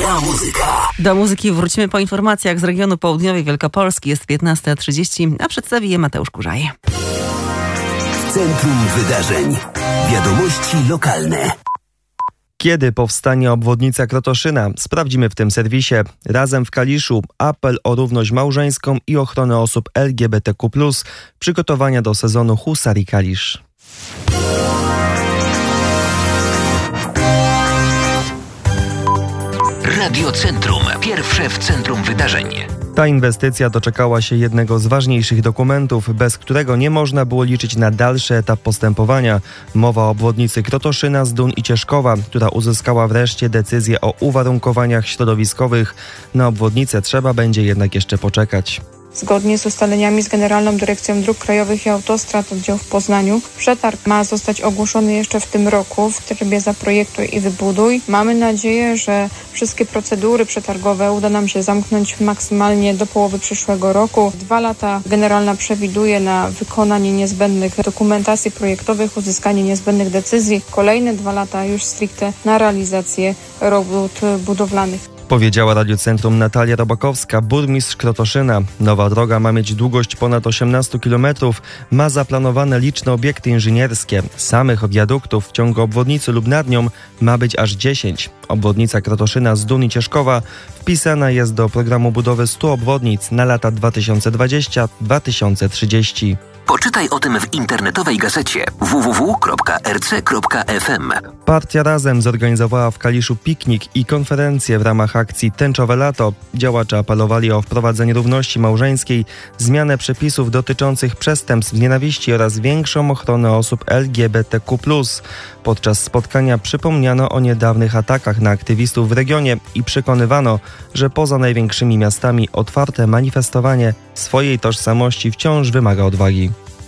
Gra muzyka. Do muzyki wrócimy po informacjach z regionu południowej Wielkopolski. Jest 15:30, a przedstawi je Mateusz Kurzaj. W centrum wydarzeń. Wiadomości lokalne. Kiedy powstanie obwodnica Krotoszyna? Sprawdzimy w tym serwisie. Razem w Kaliszu apel o równość małżeńską i ochronę osób LGBTQ+. Przygotowania do sezonu Husarii Kalisz. Radio Centrum. Pierwsze w centrum wydarzeń. Ta inwestycja doczekała się jednego z ważniejszych dokumentów, bez którego nie można było liczyć na dalszy etap postępowania. Mowa o obwodnicy Krotoszyna, Zdun i Cieszkowa, która uzyskała wreszcie decyzję o uwarunkowaniach środowiskowych. Na obwodnicę trzeba będzie jednak jeszcze poczekać. Zgodnie z ustaleniami z Generalną Dyrekcją Dróg Krajowych i Autostrad oddział w Poznaniu, przetarg ma zostać ogłoszony jeszcze w tym roku w trybie zaprojektuj i wybuduj. Mamy nadzieję, że wszystkie procedury przetargowe uda nam się zamknąć maksymalnie do połowy przyszłego roku. 2 lata generalna przewiduje na wykonanie niezbędnych dokumentacji projektowych, uzyskanie niezbędnych decyzji. Kolejne 2 lata już stricte na realizację robót budowlanych. Powiedziała Radiocentrum Natalia Robakowska, burmistrz Krotoszyna. Nowa droga ma mieć długość ponad 18 km, ma zaplanowane liczne obiekty inżynierskie. Samych wiaduktów w ciągu obwodnicy lub nad nią ma być aż 10. Obwodnica Krotoszyna, Zdun i Cieszkowa wpisana jest do programu budowy 100 obwodnic na lata 2020-2030. Poczytaj o tym w internetowej gazecie www.rc.fm. Partia Razem zorganizowała w Kaliszu piknik i konferencję w ramach akcji Tęczowe Lato. Działacze apelowali o wprowadzenie równości małżeńskiej, zmianę przepisów dotyczących przestępstw z nienawiści oraz większą ochronę osób LGBTQ+. Podczas spotkania przypomniano o niedawnych atakach na aktywistów w regionie i przekonywano, że poza największymi miastami otwarte manifestowanie swojej tożsamości wciąż wymaga odwagi.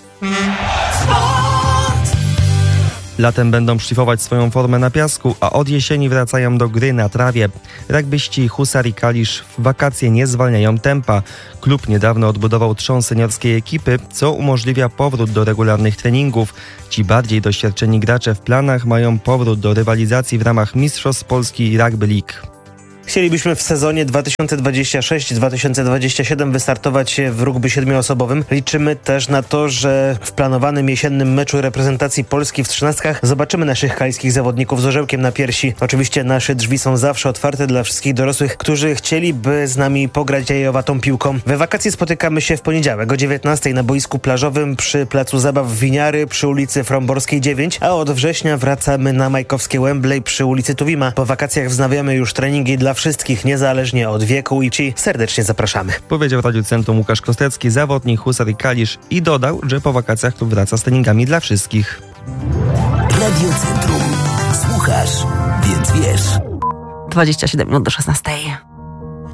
Latem będą szlifować swoją formę na piasku, a od jesieni wracają do gry na trawie. Rugbyści Husarii Kalisz w wakacje nie zwalniają tempa. Klub niedawno odbudował trzon seniorskiej ekipy, co umożliwia powrót do regularnych treningów. Ci bardziej doświadczeni gracze w planach mają powrót do rywalizacji w ramach Mistrzostw Polski Rugby League. Chcielibyśmy w sezonie 2026-2027 wystartować w rugby 7-osobowym. Liczymy też na to, że w planowanym jesiennym meczu reprezentacji Polski w 13 zobaczymy naszych kaliskich zawodników z orzełkiem na piersi. Oczywiście nasze drzwi są zawsze otwarte dla wszystkich dorosłych, którzy chcieliby z nami pograć jajowatą piłką. We wakacje spotykamy się w poniedziałek o 19 na boisku plażowym przy placu zabaw Winiary przy ulicy Fromborskiej 9, a od września wracamy na majkowskie Wembley przy ulicy Tuwima. Po wakacjach wznawiamy już treningi dla wszystkich, niezależnie od wieku i ci serdecznie zapraszamy. Powiedział Radiocentrum Łukasz Kostecki, zawodnik Husarii Kalisz i dodał, że po wakacjach klub wraca z treningami dla wszystkich. Radiocentrum. Słuchasz, więc wiesz. 27 minut do 16.